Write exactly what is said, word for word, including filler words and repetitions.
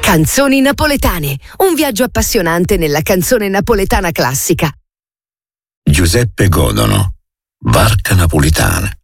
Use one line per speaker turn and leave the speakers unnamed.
Canzoni napoletane, un viaggio appassionante nella canzone napoletana classica.
Giuseppe Godono, Varca Napolitana.